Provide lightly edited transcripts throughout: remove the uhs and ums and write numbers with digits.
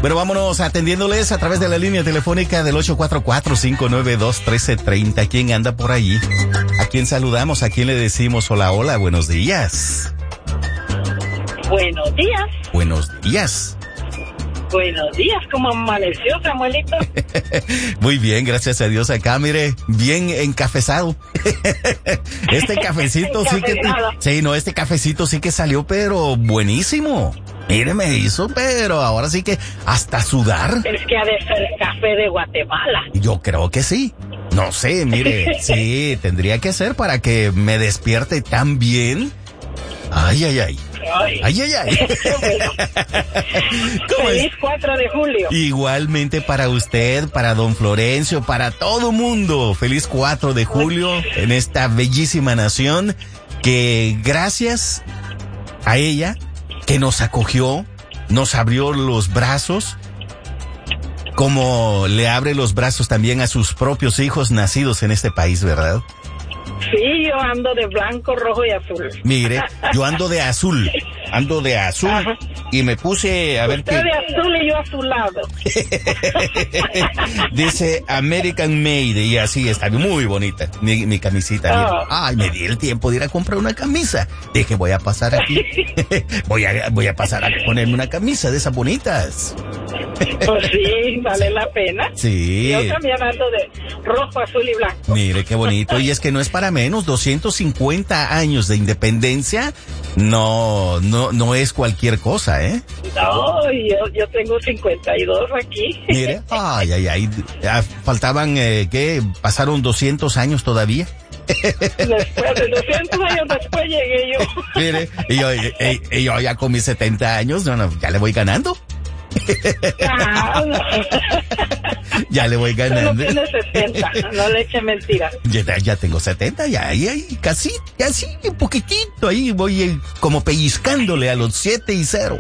Bueno, vámonos atendiéndoles a través de la línea telefónica del 844-592-1330. ¿Quién anda por allí? ¿A quién saludamos? ¿A quién le decimos hola, hola? Buenos días. Buenos días. Buenos días. Buenos días, ¿cómo amaneció, Samuelito? Muy bien, gracias a Dios acá, mire, bien encafezado. Este cafecito sí que... Sí, no, este cafecito sí que salió, pero buenísimo. Mire, me hizo, pero ahora sí que hasta sudar. Es que ha de ser café de Guatemala. Yo creo que sí. No sé, mire, sí, tendría que ser para que me despierte tan bien. Ay, ay, ay. Ay, ay, ay. Feliz 4 de julio. Igualmente para usted, para don Florencio, para todo mundo. Feliz 4 de julio en esta bellísima nación que gracias a ella que nos acogió, nos abrió los brazos, como le abre los brazos también a sus propios hijos nacidos en este país, ¿verdad? Sí, yo ando de blanco, rojo y azul. Mire, yo ando de azul. Ajá. Y me puse a ver usted de azul y yo azulado. Dice American Made y así está muy bonita mi camisita. Oh. Ay, me di el tiempo de ir a comprar una camisa. Dije, voy a pasar aquí. voy a pasar a ponerme una camisa de esas bonitas. Pues sí, vale la pena. Sí. Yo también ando de rojo, azul y blanco. Mire, qué bonito. Y es que no es para menos, 250 años de independencia no es cualquier cosa, ¿eh? No, yo tengo 52 aquí. Mire, ay, faltaban, ¿qué? ¿Pasaron 200 años todavía? Después de 200 años después llegué yo. Mire, y yo ya con mis 70 años, ya le voy ganando. Ya le voy ganando. No tiene 70, no le eche mentiras. Ya tengo 70, ya casi, un poquitito, ahí voy como pellizcándole a los 7 y 0.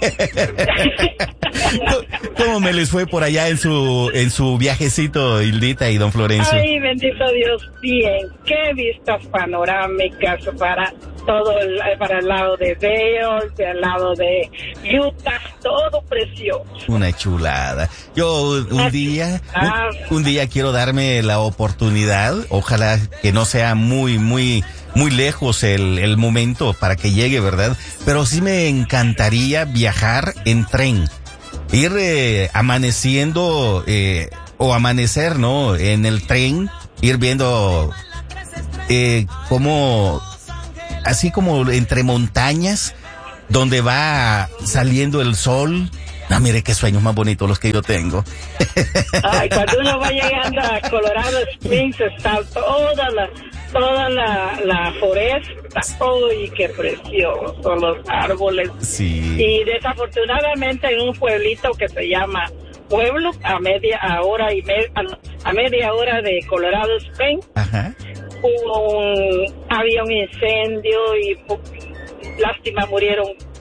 ¿Cómo me les fue por allá en su viajecito, Hildita y don Florencio? Ay, bendito Dios, bien. Qué vistas panorámicas para para el lado de Vail, del lado de Utah, todo precioso. Una chulada. Yo un día quiero darme la oportunidad, ojalá que no sea muy lejos el momento para que llegue, ¿verdad? Pero sí me encantaría viajar en tren, ir amaneciendo o amanecer, ¿no? En el tren, ir viendo cómo así como entre montañas, donde va saliendo el sol. Ah, mire qué sueños más bonitos los que yo tengo. Ay, cuando uno va llegando a Colorado Springs está toda la foresta. ¡Uy, qué precioso! Los árboles. Sí. Y desafortunadamente en un pueblito que se llama Pueblo, a media hora de Colorado Springs. Ajá. Había un incendio y lástima murieron